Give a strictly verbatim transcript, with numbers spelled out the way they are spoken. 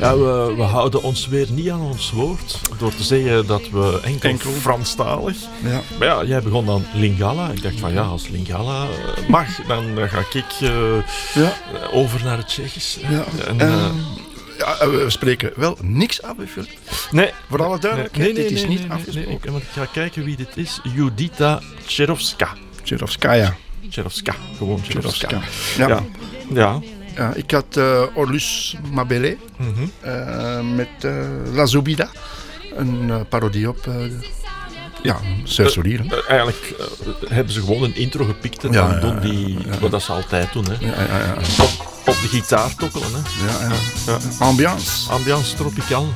Ja, we, we houden ons weer niet aan ons woord door te zeggen dat we enkel, Enkel. Franstalig. Ja. Maar ja, jij begon dan Lingala. Ik dacht van ja, als Lingala uh, mag, dan uh, ga ik uh, Ja. over naar het Tsjechisch. Ja. En, En, uh, ja, we spreken wel niks af, Philip. nee, Voor alle duidelijkheid, nee, nee, dit is nee, niet nee, afgesproken. nee, ik, want ik ga kijken wie dit is. Judita Tcherovska. Tcherovskaya. Tcherovska, gewoon Tcherovska. Ja. Ja. Ja. Ja, ik had uh, Orlus Mabele Mm-hmm. uh, met uh, La Zubida. Een uh, parodie op uh, ja, Serge Solier. Uh, eigenlijk uh, hebben ze gewoon een intro gepikt en Ja, dan ja, doen ja, die, ja, ja. wat dat ze altijd doen. Hè. Ja, ja, ja. Op, op de gitaar tokkelen. Hè. Ja, ja. Ja. Ambiance. Ambiance tropical.